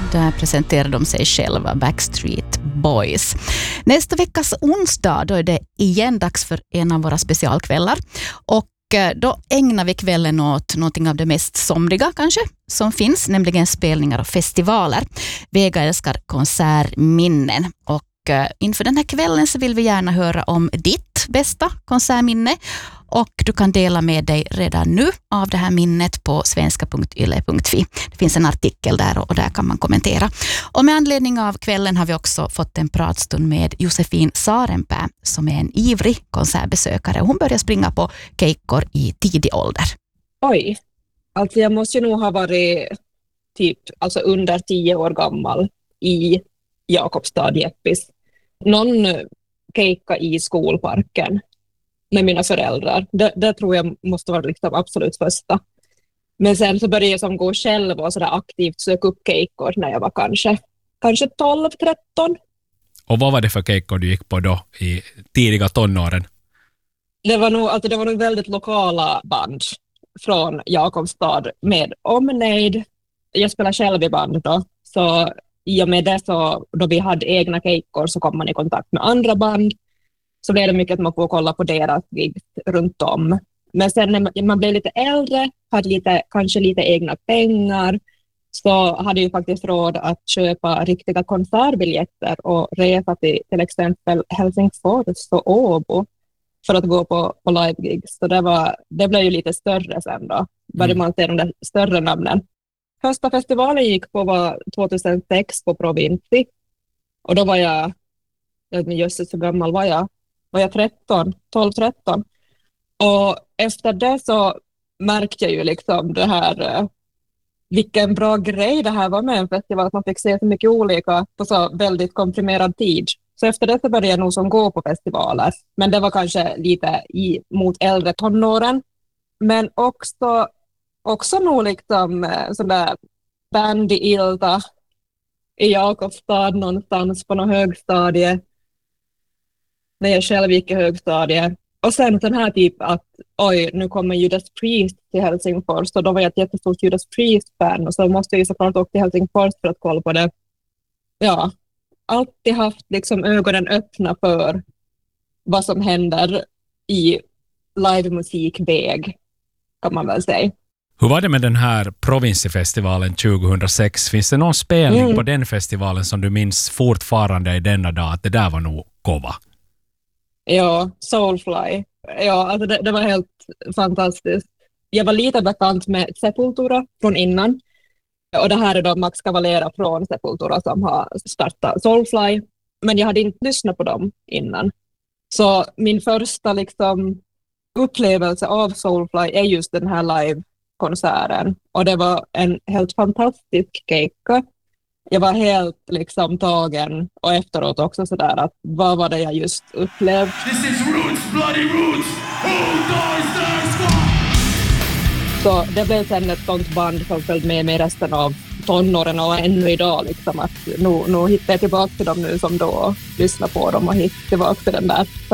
Där presenterar de sig själva, Backstreet Boys. Nästa veckas onsdag då är det igen dags för en av våra specialkvällar. Och då ägnar vi kvällen åt någonting av det mest somriga kanske som finns, nämligen spelningar och festivaler. Vega älskar konsertminnen och inför den här kvällen så vill vi gärna höra om ditt bästa konsertminne och du kan dela med dig redan nu av det här minnet på svenska.yle.fi. Det finns en artikel där och där kan man kommentera. Och med anledning av kvällen har vi också fått en pratstund med Josefin Sarenpää som är en ivrig konsertbesökare. Hon börjar springa på keikkor i tidig ålder. Oj, alltså jag måste ju nog ha varit alltså under 10 år gammal i Jakobstad, Jeppis. Någon keikka i skolparken med mina föräldrar. Det tror jag måste vara liksom absolut första. Men sen så började jag som gå själv och sådär aktivt söka upp keikkor när jag var kanske 12-13. Och vad var det för keikkor du gick på då i tidiga tonåren? Det var nog väldigt lokala band från Jakobstad med omnejd. Jag spelar själv i band då, så i och med det så då vi hade egna keikkor så kom man i kontakt med andra band. Så blev det mycket att man får kolla på deras gigs runt om. Men sen när man blev lite äldre, hade kanske lite egna pengar, så hade jag faktiskt råd att köpa riktiga konsertbiljetter och resa till exempel Helsingfors och Åbo för att gå på live-gigs. Så det blev ju lite större sen då. Började man se de där större namnen. Första festivalen gick på var 2006 på Provinci. Och då var jag jösses så gammal var jag 12-13. Och efter det så märkte jag ju liksom det här, vilken bra grej det här var med en festival, att man fick se så mycket olika på så väldigt komprimerad tid. Så efter det så började jag nog som gå på festivaler. Men det var kanske lite mot äldre tonåren. Men också nog liksom sådär band i Ilta i Jakobstad någonstans på någon högstadie. När jag själv gick i högstadie. Och sen den här typ att nu kommer Judas Priest till Helsingfors. Så då var jag ett jättestort Judas Priest-fan. Och så måste jag ju såklart åka till Helsingfors för att kolla på det. Ja, alltid haft liksom ögonen öppna för vad som händer i livemusikväg, kan man väl säga. Hur var det med den här Provinsifestivalen 2006? Finns det någon spelning på den festivalen som du minns fortfarande i denna dag att det där var nog kova? Ja, Soulfly. Ja, alltså det var helt fantastiskt. Jag var lite bekant med Sepultura från innan. Och det här är då Max Cavalera från Sepultura som har startat Soulfly. Men jag hade inte lyssnat på dem innan. Så min första liksom upplevelse av Soulfly är just den här live-konserten. Och det var en helt fantastisk keikka. Jag var helt liksom tagen och efteråt också sådär att vad var det jag just upplevt. This is Roots, bloody Roots! Who dies there, squad? Så det blev sen ett sånt band som följde med mig resten av tonåren och ännu idag liksom att nu hittar jag tillbaka till dem nu som då lyssnar på dem och hittar tillbaka till den där